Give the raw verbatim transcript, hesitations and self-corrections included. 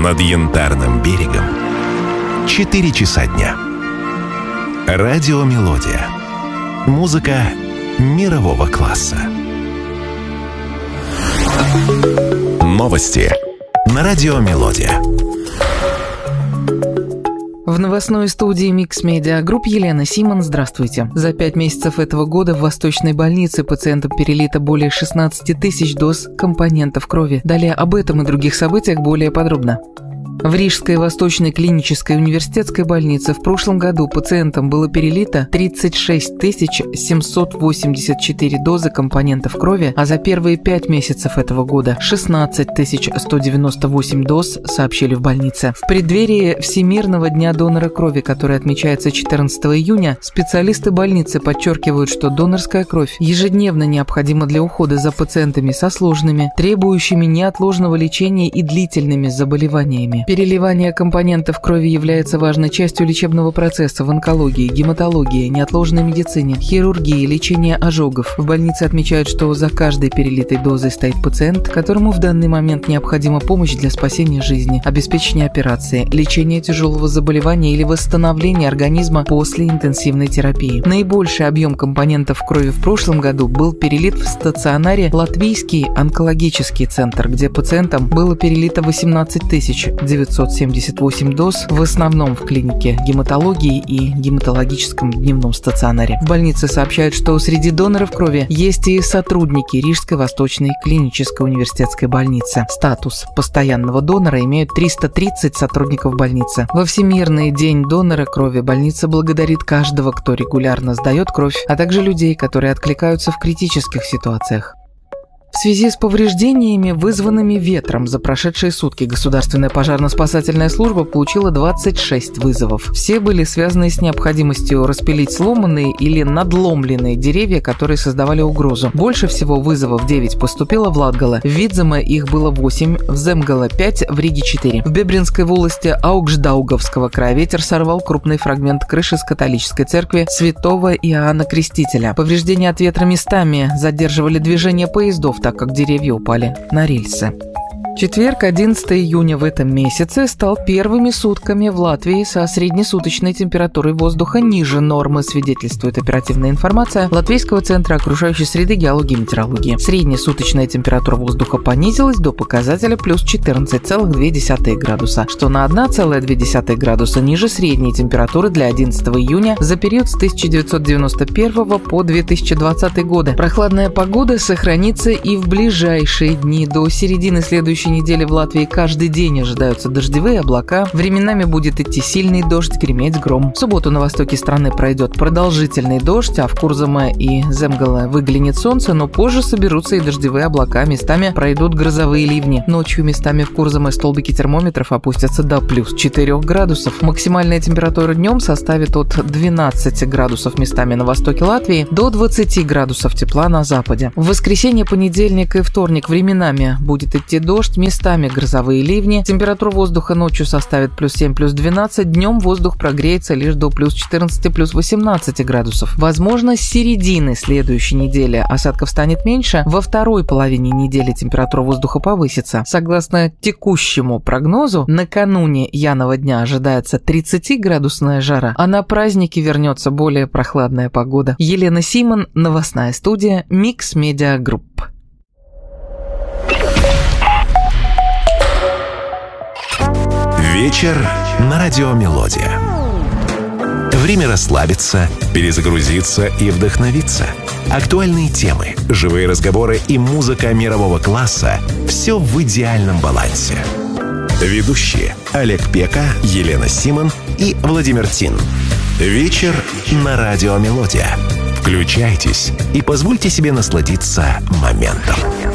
Над Янтарным берегом четыре часа дня. Радиомелодия. Музыка мирового класса. Новости на Радиомелодия. В новостной студии Mix Media Group Елена Симон. Здравствуйте. За пять месяцев этого года в Восточной больнице пациентам перелито более шестнадцать тысяч доз компонентов крови. Далее об этом и других событиях более подробно. В Рижской Восточной клинической университетской больнице в прошлом году пациентам было перелито тридцать шесть тысяч семьсот восемьдесят четыре дозы компонентов крови, а за первые пять месяцев этого года шестнадцать тысяч сто девяносто восемь доз, сообщили в больнице. В преддверии Всемирного дня донора крови, который отмечается четырнадцатого июня, специалисты больницы подчеркивают, что донорская кровь ежедневно необходима для ухода за пациентами со сложными, требующими неотложного лечения и длительными заболеваниями. Переливание компонентов крови является важной частью лечебного процесса в онкологии, гематологии, неотложной медицине, хирургии, лечении ожогов. В больнице отмечают, что за каждой перелитой дозой стоит пациент, которому в данный момент необходима помощь для спасения жизни, обеспечения операции, лечения тяжелого заболевания или восстановления организма после интенсивной терапии. Наибольший объем компонентов крови в прошлом году был перелит в стационаре Латвийский онкологический центр, где пациентам было перелито восемнадцать тысяч девятьсот семьдесят восемь доз, в основном в клинике гематологии и гематологическом дневном стационаре. В больнице сообщают, что среди доноров крови есть и сотрудники Рижской Восточной клинической университетской больницы. Статус постоянного донора имеют триста тридцать сотрудников больницы. Во Всемирный день донора крови больница благодарит каждого, кто регулярно сдает кровь, а также людей, которые откликаются в критических ситуациях. В связи с повреждениями, вызванными ветром, за прошедшие сутки Государственная пожарно-спасательная служба получила двадцать шесть вызовов. Все были связаны с необходимостью распилить сломанные или надломленные деревья, которые создавали угрозу. Больше всего вызовов девять поступило в Латгале, в Видземе их было восемь, в Земгале пять, в Риге четыре. В Бебринской волости Аугждаугавского края ветер сорвал крупный фрагмент крыши с католической церкви Святого Иоанна Крестителя. Повреждения от ветра местами задерживали движение поездов, так как деревья упали на рельсы. Четверг, одиннадцатого июня в этом месяце, стал первыми сутками в Латвии со среднесуточной температурой воздуха ниже нормы, свидетельствует оперативная информация Латвийского центра окружающей среды, геологии и метеорологии. Среднесуточная температура воздуха понизилась до показателя плюс четырнадцать целых две десятых градуса, что на одна целая две десятых градуса ниже средней температуры для одиннадцатого июня за период с тысяча девятьсот девяносто первого по две тысячи двадцатый годы. Прохладная погода сохранится и в ближайшие дни. До середины следующей недели в Латвии каждый день ожидаются дождевые облака. Временами будет идти сильный дождь, греметь гром. В субботу на востоке страны пройдет продолжительный дождь, а в Курзаме и Земгале выглянет солнце, но позже соберутся и дождевые облака. Местами пройдут грозовые ливни. Ночью местами в Курзаме столбики термометров опустятся до плюс четырёх градусов. Максимальная температура днем составит от двенадцати градусов местами на востоке Латвии до двадцати градусов тепла на западе. В воскресенье, понедельник и вторник временами будет идти дождь, местами грозовые ливни. Температура воздуха ночью составит плюс семь, плюс двенадцать. Днем воздух прогреется лишь до плюс четырнадцати, плюс восемнадцати градусов. Возможно, с середины следующей недели осадков станет меньше. Во второй половине недели температура воздуха повысится. Согласно текущему прогнозу, накануне Янова дня ожидается тридцатиградусная жара, а на праздники вернется более прохладная погода. Елена Симон, новостная студия Mix Media Group. Вечер на Радиомелодия. Время расслабиться, перезагрузиться и вдохновиться. Актуальные темы, живые разговоры и музыка мирового класса – все в идеальном балансе. Ведущие Олег Пека, Елена Симон и Владимир Тин. Вечер на Радиомелодия. Включайтесь и позвольте себе насладиться моментом.